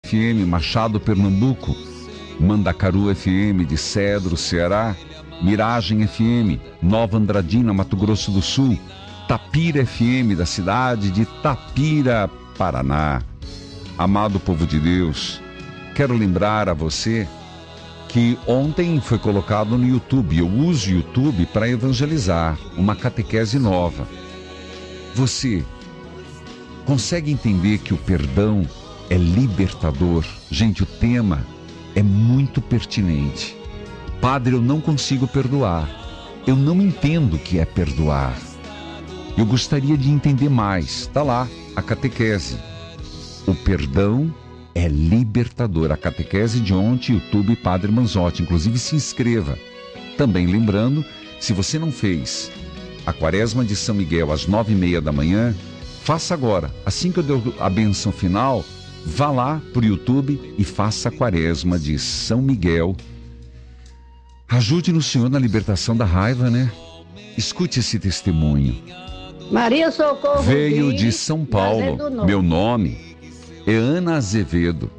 FM, Machado, Pernambuco, Mandacaru FM de Cedro, Ceará, Miragem FM, Nova Andradina, Mato Grosso do Sul, Tapira FM da cidade de Tapira, Paraná. Amado povo de Deus, quero lembrar a você que ontem foi colocado no YouTube. Eu uso o YouTube para evangelizar, uma catequese nova. Você consegue entender que o perdão é libertador? Gente, o tema é muito pertinente. Padre, eu não consigo perdoar. Eu não entendo o que é perdoar. Eu gostaria de entender mais. Está lá, a catequese. O perdão é libertador. A catequese de ontem, YouTube Padre Manzotti. Inclusive, se inscreva. Também lembrando, se você não fez a Quaresma de São Miguel às 9h30 da manhã, faça agora. Assim que eu der a bênção final, vá lá para o YouTube e faça a Quaresma de São Miguel. Ajude no Senhor na libertação da raiva, né? Escute esse testemunho. Maria Socorro Veio de São Paulo. Meu nome é Ana Azevedo.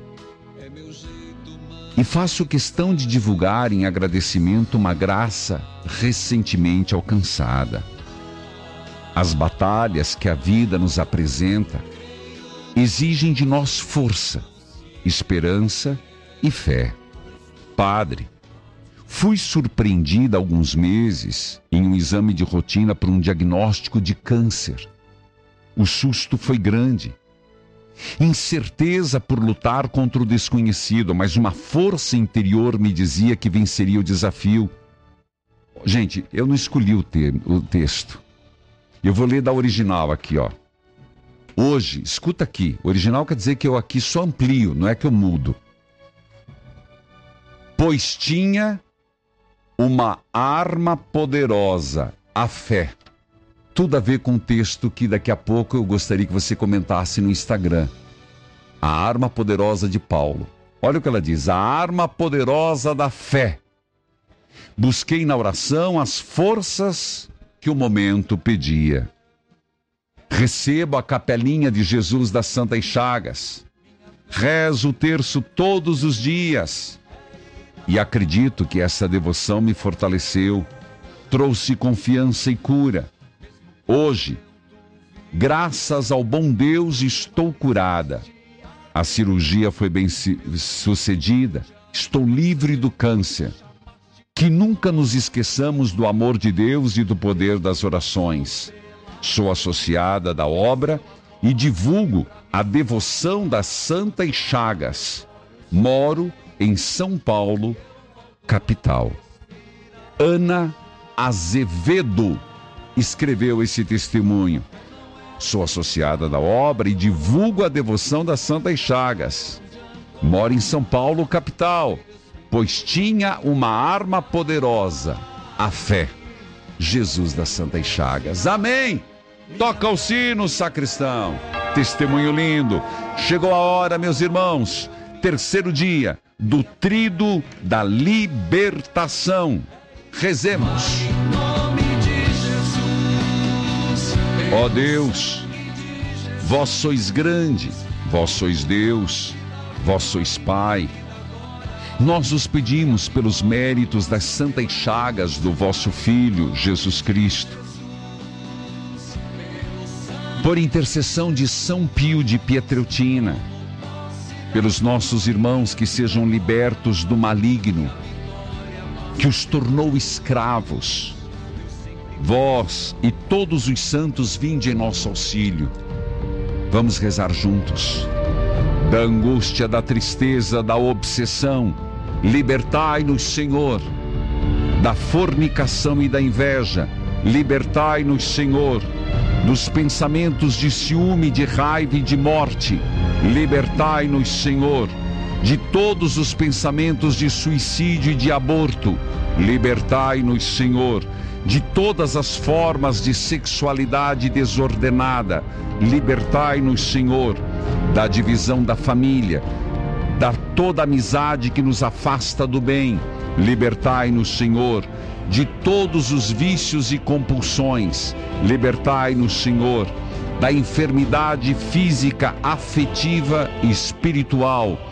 E faço questão de divulgar em agradecimento uma graça recentemente alcançada. As batalhas que a vida nos apresenta exigem de nós força, esperança e fé. Padre, fui surpreendida há alguns meses em um exame de rotina por um diagnóstico de câncer. O susto foi grande. Incerteza por lutar contra o desconhecido, mas uma força interior me dizia que venceria o desafio. Gente, eu não escolhi o texto. Eu vou ler da original aqui, ó. Hoje, escuta aqui. Original quer dizer que eu aqui só amplio, não é que eu mudo. Pois tinha uma arma poderosa, a fé. Tudo a ver com o texto que daqui a pouco eu gostaria que você comentasse no Instagram. A arma poderosa de Paulo. Olha o que ela diz. A arma poderosa da fé. Busquei na oração as forças que o momento pedia. Recebo a capelinha de Jesus das Santas Chagas. Rezo o terço todos os dias. E acredito que essa devoção me fortaleceu, trouxe confiança e cura. Hoje, graças ao bom Deus, estou curada. A cirurgia foi bem sucedida. Estou livre do câncer. Que nunca nos esqueçamos do amor de Deus e do poder das orações. Sou associada da obra e divulgo a devoção das Santas Chagas. Moro em São Paulo, capital. Ana Azevedo escreveu esse testemunho. Sou associada da obra e divulgo a devoção das Santas Chagas. Moro em São Paulo, capital, pois tinha uma arma poderosa, a fé. Jesus das Santas Chagas. Amém! Toca o sino, sacristão. Testemunho lindo. Chegou a hora, meus irmãos. Terceiro dia do Tríduo da Libertação. Rezemos. Ó Deus, vós sois grande, vós sois Deus, vós sois Pai. Nós os pedimos pelos méritos das Santas Chagas do vosso Filho, Jesus Cristo. Por intercessão de São Pio de Pietrelcina, pelos nossos irmãos que sejam libertos do maligno, que os tornou escravos. Vós e todos os santos vinde em nosso auxílio. Vamos rezar juntos. Da angústia, da tristeza, da obsessão, libertai-nos, Senhor. Da fornicação e da inveja, libertai-nos, Senhor. Dos pensamentos de ciúme, de raiva e de morte, libertai-nos, Senhor. De todos os pensamentos de suicídio e de aborto, libertai-nos, Senhor. De todas as formas de sexualidade desordenada, libertai-nos, Senhor. Da divisão da família, da toda amizade que nos afasta do bem, libertai-nos, Senhor. De todos os vícios e compulsões, libertai-nos, Senhor. Da enfermidade física, afetiva e espiritual,